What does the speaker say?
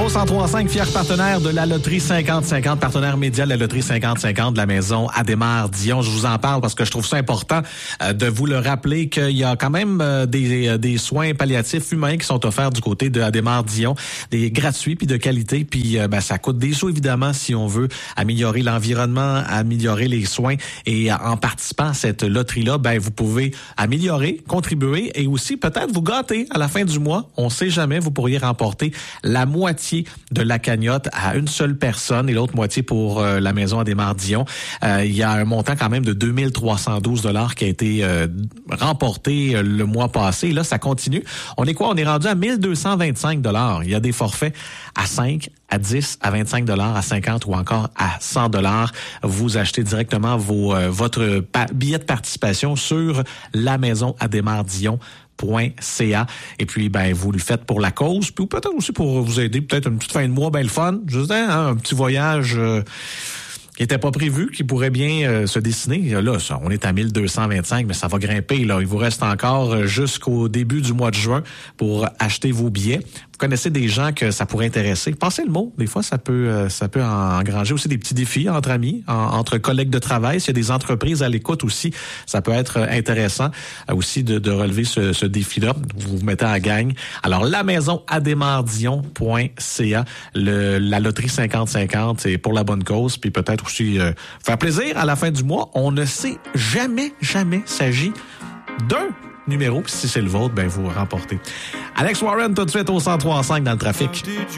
au 103.5, fier partenaire de la loterie 50-50, partenaire média de la loterie 50-50 de la maison Adhémar-Dion. Je vous en parle parce que je trouve ça important de vous le rappeler qu'il y a quand même des soins palliatifs humains qui sont offerts du côté de Adhémar-Dion, des gratuits puis de qualité, puis ça coûte des sous évidemment si on veut améliorer l'environnement, améliorer les soins, et en participant à cette loterie-là, vous pouvez améliorer, contribuer et aussi peut-être vous gâter à la fin du mois. On sait jamais, vous pourriez remporter la moitié de la cagnotte à une seule personne et l'autre moitié pour la maison Adhémar-Dion. Il y a un montant quand même de 2312 $ qui a été remporté le mois passé. Et là, ça continue. On est quoi? On est rendu à 1225 $. Il y a des forfaits à 5, à 10, à 25 $, à 50 ou encore à 100 $. Vous achetez directement votre billet de participation sur la maison Adhémar-Dion.ca. Et puis, vous le faites pour la cause, puis peut-être aussi pour vous aider, peut-être une petite fin de mois, le fun, juste un petit voyage qui était pas prévu, qui pourrait bien se dessiner. Là, on est à 1225, mais ça va grimper. Là, il vous reste encore jusqu'au début du mois de juin pour acheter vos billets. Vous connaissez des gens que ça pourrait intéresser. Passez le mot. Des fois, ça peut engranger aussi des petits défis entre amis, entre collègues de travail. S'il y a des entreprises à l'écoute aussi, ça peut être intéressant aussi de relever ce défi-là. Vous vous mettez à la gang. Alors, la maison Adhémar-Dion.ca, la loterie 50-50, c'est pour la bonne cause, puis peut-être aussi faire plaisir à la fin du mois. On ne sait jamais s'agit d'un numéro, puis si c'est le vôtre, vous remportez. Alex Warren tout de suite au 103.5 dans le trafic.